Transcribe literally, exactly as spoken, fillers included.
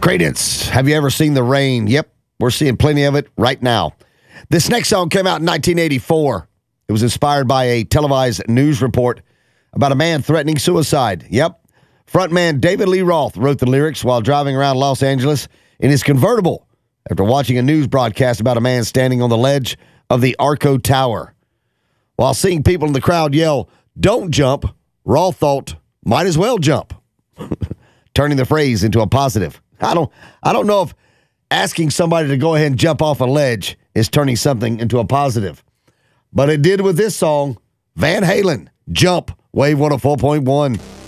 Credence, have you ever seen the rain? Yep, we're seeing plenty of it right now. This next song came out in nineteen eighty-four. It was inspired by a televised news report about a man threatening suicide. Yep. Frontman David Lee Roth wrote the lyrics while driving around Los Angeles in his convertible after watching a news broadcast about a man standing on the ledge of the Arco Tower. While seeing people in the crowd yell, "Don't jump," Roth thought, might as well jump, turning the phrase into a positive. I don't, I don't know if asking somebody to go ahead and jump off a ledge is turning something into a positive. But it did with this song, Van Halen, Jump, Wave one oh four point one.